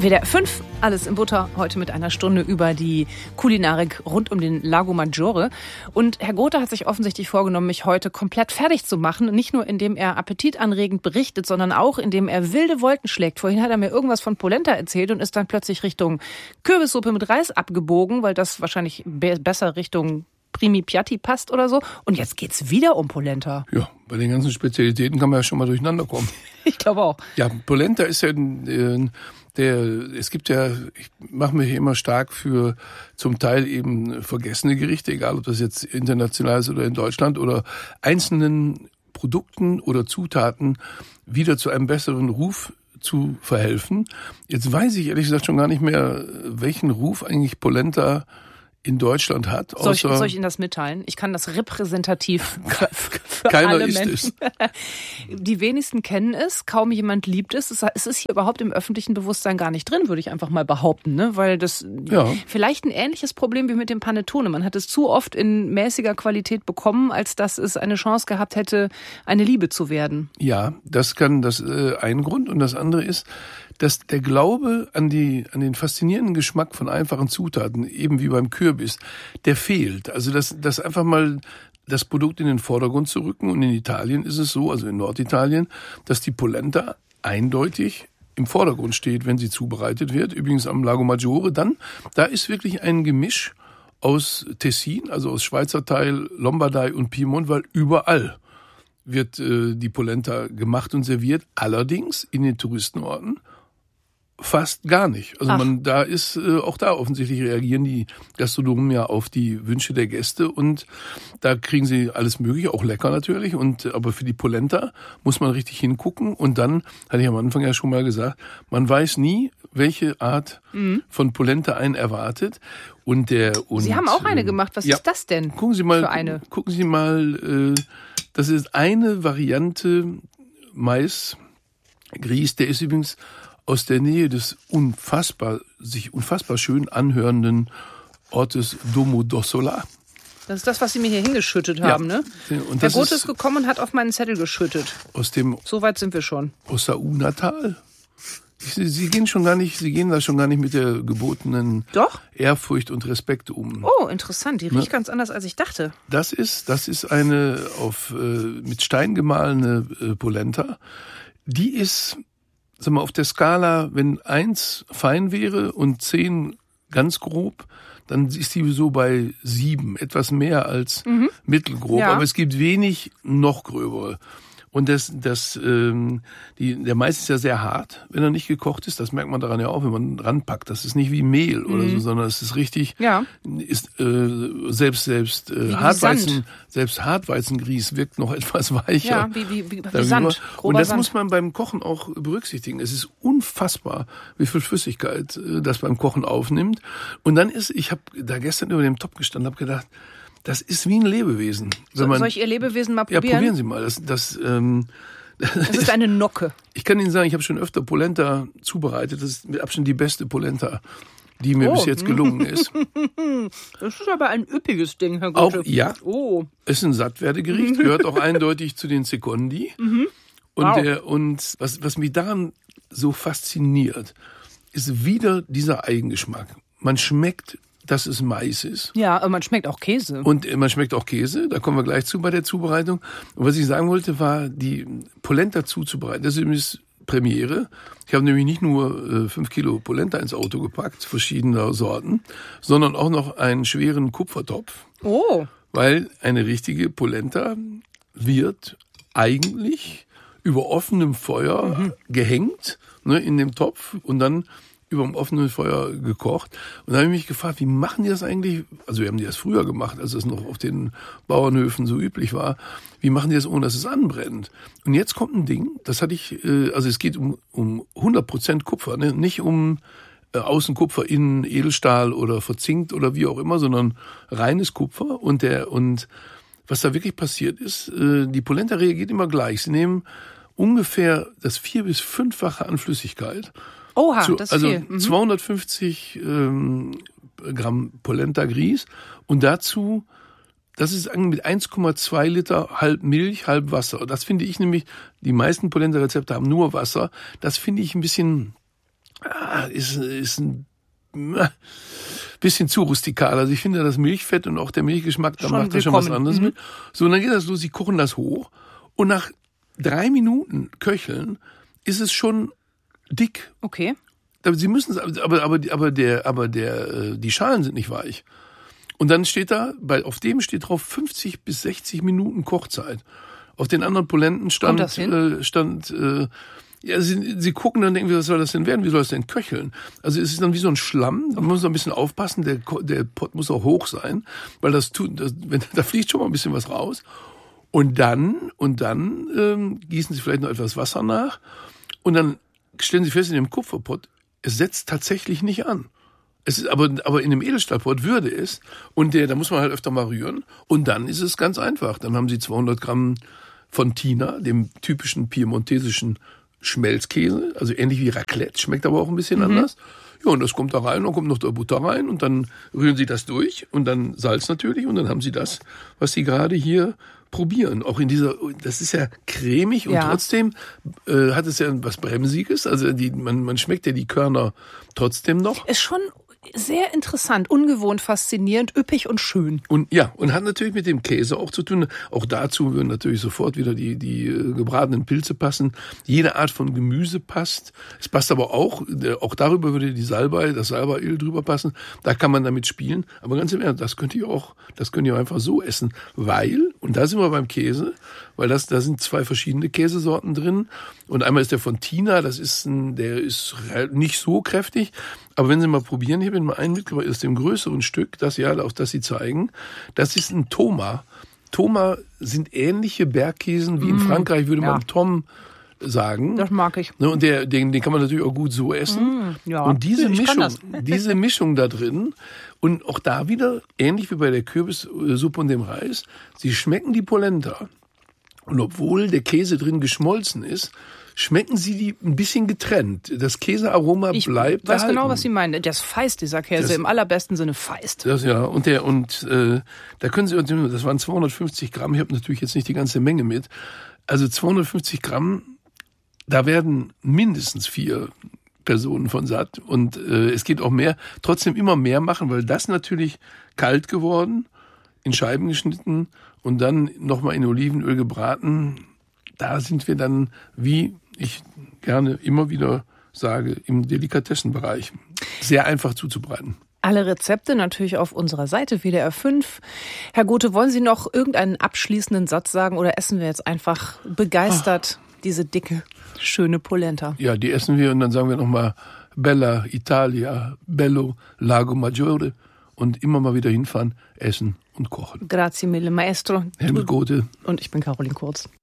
WDR 5, alles in Butter, heute mit einer Stunde über die Kulinarik rund um den Lago Maggiore. Und Herr Grothe hat sich offensichtlich vorgenommen, mich heute komplett fertig zu machen. Nicht nur, indem er appetitanregend berichtet, sondern auch, indem er wilde Wolken schlägt. Vorhin hat er mir irgendwas von Polenta erzählt und ist dann plötzlich Richtung Kürbissuppe mit Reis abgebogen, weil das wahrscheinlich besser Richtung Primi Piatti passt oder so. Und jetzt geht's wieder um Polenta. Ja, bei den ganzen Spezialitäten kann man ja schon mal durcheinander kommen. Ich glaube auch. Ja, Polenta ist ja ich mache mich immer stark für zum Teil eben vergessene Gerichte, egal ob das jetzt international ist oder in Deutschland, oder einzelnen Produkten oder Zutaten wieder zu einem besseren Ruf zu verhelfen. Jetzt weiß ich ehrlich gesagt schon gar nicht mehr, welchen Ruf eigentlich Polenta in Deutschland hat. Soll ich Ihnen das mitteilen? Ich kann das repräsentativ für Keiner alle ist Menschen. Die wenigsten kennen es, kaum jemand liebt es. Es ist hier überhaupt im öffentlichen Bewusstsein gar nicht drin, würde ich einfach mal behaupten, ne? Weil das vielleicht ein ähnliches Problem wie mit dem Panettone. Man hat es zu oft in mäßiger Qualität bekommen, als dass es eine Chance gehabt hätte, eine Liebe zu werden. Ja, das kann ein Grund. Und das andere ist, dass der Glaube an den faszinierenden Geschmack von einfachen Zutaten, eben wie beim Kürbis, der fehlt. Also das einfach mal das Produkt in den Vordergrund zu rücken. Und in Italien ist es so, also in Norditalien, dass die Polenta eindeutig im Vordergrund steht, wenn sie zubereitet wird. Übrigens am Lago Maggiore da ist wirklich ein Gemisch aus Tessin, also aus Schweizer Teil, Lombardei und Piemont, weil überall wird die Polenta gemacht und serviert. Allerdings in den Touristenorten fast gar nicht. Also auch da offensichtlich reagieren die Gastronomen ja auf die Wünsche der Gäste und da kriegen sie alles Mögliche, auch lecker natürlich. Aber für die Polenta muss man richtig hingucken und dann, hatte ich am Anfang ja schon mal gesagt, man weiß nie, welche Art von Polenta einen erwartet. Sie haben auch eine gemacht. Was ist das denn? Gucken Sie mal, für eine? Gucken Sie mal, das ist eine Variante Maisgrieß, der ist übrigens aus der Nähe des sich unfassbar schön anhörenden Ortes Domo d'Ossola. Das ist das, was Sie mir hier hingeschüttet haben, ne? Und Herr Grothe ist gekommen und hat auf meinen Zettel geschüttet. So weit sind wir schon. Ossauna-Tal. Sie gehen da schon gar nicht mit der gebotenen Ehrfurcht und Respekt um. Oh, interessant. Die riecht ganz anders, als ich dachte. Das ist eine mit Stein gemahlene Polenta. Die ist, sag mal, auf der Skala, wenn 1 fein wäre und 10 ganz grob, dann ist die so bei 7, etwas mehr als mittelgrob. Ja. Aber es gibt wenig noch gröbere. Und der Mais ist ja sehr hart, wenn er nicht gekocht ist. Das merkt man daran ja auch, wenn man ranpackt. Das ist nicht wie Mehl oder so, sondern es ist richtig, selbst Hartweizengrieß wirkt noch etwas weicher. Ja, wie Sand, und das Sand. muss man beim Kochen auch berücksichtigen. Es ist unfassbar, wie viel Flüssigkeit das beim Kochen aufnimmt. Und dann ich habe da gestern über dem Topf gestanden, habe gedacht, das ist wie ein Lebewesen. Soll ich Ihr Lebewesen mal probieren? Ja, probieren Sie mal. Das ist eine Nocke. Ich kann Ihnen sagen, ich habe schon öfter Polenta zubereitet. Das ist mit Abstand die beste Polenta, die mir bis jetzt gelungen ist. Das ist aber ein üppiges Ding, Herr Grothe. Ist ein Sattwerdegericht, gehört auch eindeutig zu den Secondi. Und was mich daran so fasziniert, ist wieder dieser Eigengeschmack. Man schmeckt, dass es Mais ist. Ja, aber man schmeckt auch Käse. Und man schmeckt auch Käse, da kommen wir gleich zu bei der Zubereitung. Und was ich sagen wollte, war, die Polenta zuzubereiten. Das ist übrigens Premiere. Ich habe nämlich nicht nur 5 Kilo Polenta ins Auto gepackt, verschiedener Sorten, sondern auch noch einen schweren Kupfertopf. Oh. Weil eine richtige Polenta wird eigentlich über offenem Feuer gehängt, ne, in dem Topf und dann über dem offenen Feuer gekocht. Und da habe ich mich gefragt, wie machen die das eigentlich? Also wir haben die das früher gemacht, als es noch auf den Bauernhöfen so üblich war. Wie machen die das, ohne dass es anbrennt? Und jetzt kommt ein Ding, das hatte ich, also es geht um 100% Kupfer, ne? Nicht um Außenkupfer, innen Edelstahl oder verzinkt oder wie auch immer, sondern reines Kupfer. Und was da wirklich passiert ist, die Polenta reagiert immer gleich. Sie nehmen ungefähr das 4- bis 5-fache an Flüssigkeit. Oha, das ist viel. 250 Gramm Polenta-Grieß und dazu, das ist mit 1,2 Liter halb Milch, halb Wasser. Das finde ich nämlich, die meisten Polenta-Rezepte haben nur Wasser. Das finde ich ein bisschen ist ein bisschen zu rustikal. Also ich finde das Milchfett und auch der Milchgeschmack, da macht das schon was anderes mit. So, und dann geht das los, sie kochen das hoch und nach 3 Minuten Köcheln ist es schon dick. Okay. Sie müssen es, aber die Schalen sind nicht weich. Und dann steht da, auf dem steht drauf 50 bis 60 Minuten Kochzeit. Auf den anderen Polenten stand, sie gucken dann und denken, was soll das denn werden? Wie soll das denn köcheln? Also es ist dann wie so ein Schlamm, da muss man ein bisschen aufpassen, der Pott muss auch hoch sein, weil da fliegt schon mal ein bisschen was raus. Und dann gießen sie vielleicht noch etwas Wasser nach und dann stellen sie fest, in dem Kupferpott, es setzt tatsächlich nicht an. Es ist aber in dem Edelstahlpott würde es und da muss man halt öfter mal rühren und dann ist es ganz einfach. Dann haben sie 200 Gramm von Tina, dem typischen piemontesischen Schmelzkäse, also ähnlich wie Raclette, schmeckt aber auch ein bisschen anders. Ja, und das kommt da rein, dann kommt noch der Butter rein und dann rühren sie das durch und dann Salz natürlich und dann haben sie das, was sie gerade hier probieren. Auch das ist ja cremig und trotzdem hat es ja was Bremsiges, also man schmeckt ja die Körner trotzdem noch. Ist schon sehr interessant, ungewohnt, faszinierend, üppig und schön. Und hat natürlich mit dem Käse auch zu tun. Auch dazu würden natürlich sofort wieder die gebratenen Pilze passen. Jede Art von Gemüse passt. Es passt aber auch darüber würde das Salbeiöl drüber passen. Da kann man damit spielen. Aber ganz im Ernst, das könnt ihr auch einfach so essen. Und da sind wir beim Käse, weil da sind 2 verschiedene Käsesorten drin. Und einmal ist der von Tina, der ist nicht so kräftig. Aber wenn Sie mal probieren, ich habe Ihnen mal einen mitgebracht aus dem größeren Stück, auf das Sie zeigen. Das ist ein Thoma. Thoma sind ähnliche Bergkäsen, wie in Frankreich würde man Tom sagen. Das mag ich. Und den kann man natürlich auch gut so essen. Und diese Mischung da drin und auch da wieder, ähnlich wie bei der Kürbissuppe und dem Reis, Sie schmecken die Polenta. Und obwohl der Käse drin geschmolzen ist, schmecken Sie die ein bisschen getrennt. Das Käsearoma bleibt erhalten. Ich weiß genau, was Sie meinen. Der ist feist, dieser Käse, im allerbesten Sinne feist. Da können Sie, das waren 250 Gramm, ich habe natürlich jetzt nicht die ganze Menge mit. Also 250 Gramm, da werden mindestens 4 Personen von satt. Und es geht auch mehr, trotzdem immer mehr machen, weil das natürlich kalt geworden, in Scheiben geschnitten und dann nochmal in Olivenöl gebraten. Da sind wir dann, wie ich gerne immer wieder sage, im Delikatessenbereich. Sehr einfach zuzubereiten. Alle Rezepte natürlich auf unserer Seite WDR 5. Herr Gothe, wollen Sie noch irgendeinen abschließenden Satz sagen oder essen wir jetzt einfach begeistert diese dicke, schöne Polenta? Ja, die essen wir und dann sagen wir nochmal Bella Italia, Bello Lago Maggiore und immer mal wieder hinfahren, essen und kochen. Grazie mille, Maestro. Helmut Gothe. Und ich bin Caroline Kurz.